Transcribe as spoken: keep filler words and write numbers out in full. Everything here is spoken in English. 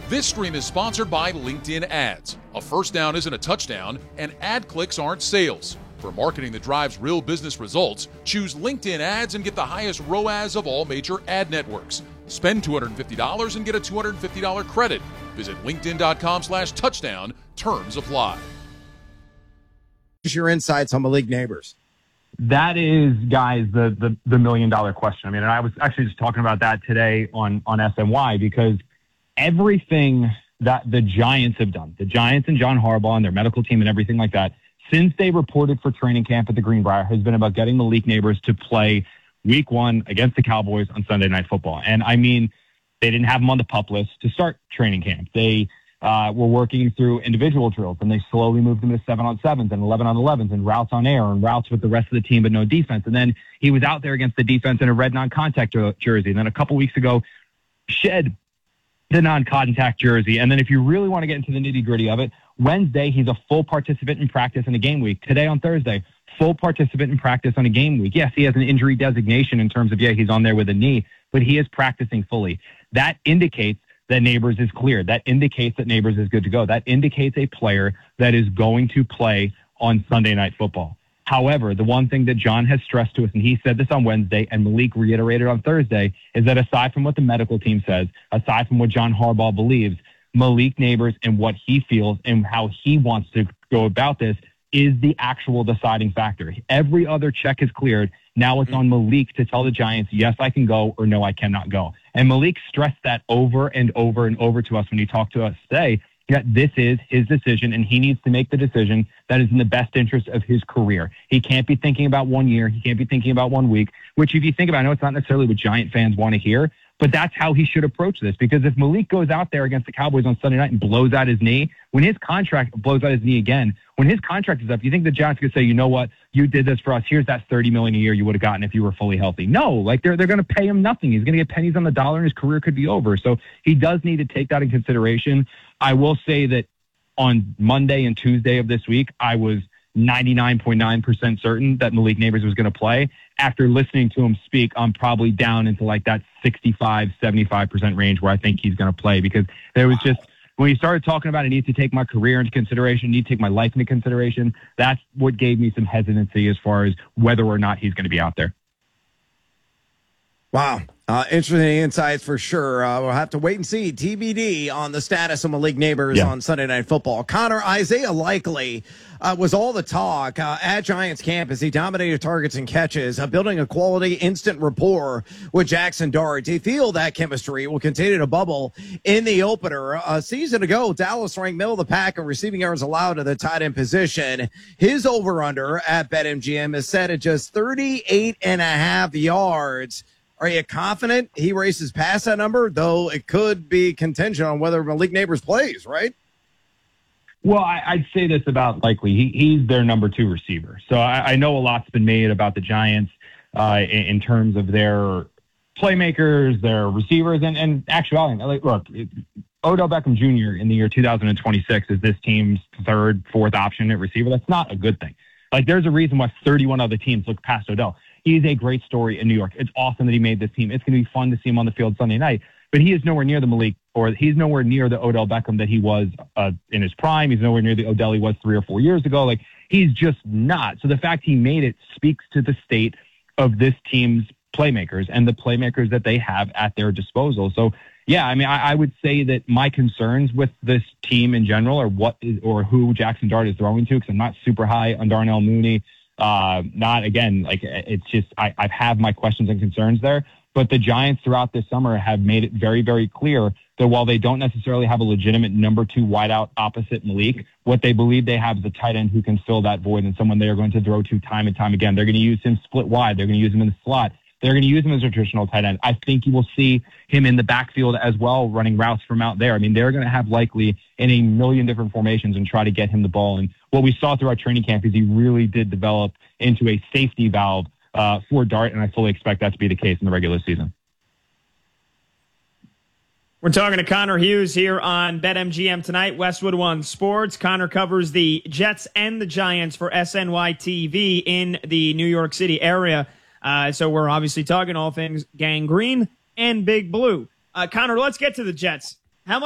This stream is sponsored by LinkedIn Ads. A first down isn't a touchdown, and ad clicks aren't sales. For marketing that drives real business results, choose LinkedIn Ads and get the highest R O A S of all major ad networks. Spend two hundred fifty dollars and get a two hundred fifty dollars credit. Visit linkedin.com slash touchdown. Terms apply. Your insights on Malik Nabers. That is, guys, the, the the million dollar question. I mean, and I was actually just talking about that today on, on S N Y, because everything that the Giants have done, the Giants and John Harbaugh and their medical team and everything like that, since they reported for training camp at the Greenbrier, has been about getting Malik Nabers to play week one against the Cowboys on Sunday Night Football. And I mean, they didn't have him on the PUP list to start training camp. They uh, were working through individual drills, and they slowly moved him to seven on sevens and eleven on elevens and routes on air and routes with the rest of the team, but no defense. And then he was out there against the defense in a red non-contact jersey. And then a couple weeks ago, shed the non-contact jersey. And then if you really want to get into the nitty-gritty of it, Wednesday, he's a full participant in practice in a game week. Today on Thursday, full participant in practice on a game week. Yes, he has an injury designation in terms of, yeah, he's on there with a knee, but he is practicing fully. That indicates that Nabers is cleared. That indicates that Nabers is good to go. That indicates a player that is going to play on Sunday Night Football. However, the one thing that John has stressed to us, and he said this on Wednesday, and Malik reiterated on Thursday, is that aside from what the medical team says, aside from what John Harbaugh believes, Malik Nabers and what he feels and how he wants to go about this is the actual deciding factor. Every other check is cleared. Now it's on Malik to tell the Giants, yes, I can go, or no, I cannot go. And Malik stressed that over and over and over to us when he talked to us today, that this is his decision, and he needs to make the decision that is in the best interest of his career. He can't be thinking about one year. He can't be thinking about one week, which if you think about it, I know it's not necessarily what Giant fans want to hear, but that's how he should approach this. Because if Malik goes out there against the Cowboys on Sunday night and blows out his knee, when his contract blows out his knee again, when his contract is up, you think the Giants could say, you know what, you did this for us. Here's that thirty million dollars a year you would have gotten if you were fully healthy. No, like they're they're going to pay him nothing. He's going to get pennies on the dollar, and his career could be over. So he does need to take that in consideration. I will say that on Monday and Tuesday of this week, I was ninety-nine point nine percent certain that Malik Nabers was going to play. After listening to him speak, I'm probably down into like that sixty-five, seventy-five percent range where I think he's going to play, because there was just, when he started talking about I need to take my career into consideration, need to take my life into consideration, that's what gave me some hesitancy as far as whether or not he's going to be out there. Wow. Uh, interesting insights for sure. Uh, we'll have to wait and see. T B D on the status of Malik Nabers yeah. on Sunday Night Football. Connor, Isaiah Likely uh, was all the talk uh, at Giants camp as he dominated targets and catches, uh, building a quality instant rapport with Jackson Dart. Do you feel that chemistry will continue to bubble in the opener? A season ago, Dallas ranked middle of the pack in receiving yards allowed to the tight end position. His over-under at BetMGM is set at just thirty-eight and a half yards. Are you confident he races past that number, though it could be contingent on whether Malik Nabers plays, right? Well, I, I'd say this about Likely. He, he's their number two receiver. So I, I know a lot's been made about the Giants uh, in, in terms of their playmakers, their receivers, and, and actuality. Like, look, it, Odell Beckham Junior in the year two thousand twenty-six is this team's third, fourth option at receiver. That's not a good thing. Like, there's a reason why thirty-one other teams look past Odell. He's a great story in New York. It's awesome that he made this team. It's going to be fun to see him on the field Sunday night. But he is nowhere near the Malik, or he's nowhere near the Odell Beckham that he was uh, in his prime. He's nowhere near the Odell he was three or four years ago. Like, he's just not. So the fact he made it speaks to the state of this team's playmakers and the playmakers that they have at their disposal. So, yeah, I mean, I, I would say that my concerns with this team in general are what is, or who Jackson Dart is throwing to, because I'm not super high on Darnell Mooney. Uh, not again, like it's just, I, I have my questions and concerns there, but the Giants throughout this summer have made it very, very clear that while they don't necessarily have a legitimate number two wideout opposite Malik, what they believe they have is a tight end who can fill that void and someone they are going to throw to time and time again. They're going to use him split wide. They're going to use him in the slot. They're going to use him as a traditional tight end. I think you will see him in the backfield as well, running routes from out there. I mean, they're going to have Likely in a million different formations and try to get him the ball. And what we saw throughout training camp is he really did develop into a safety valve uh, for Dart, and I fully expect that to be the case in the regular season. We're talking to Connor Hughes here on BetMGM tonight, Westwood One Sports. Connor covers the Jets and the Giants for S N Y T V in the New York City area. Uh, so we're obviously talking all things Gang Green and Big Blue. Uh, Connor, let's get to the Jets.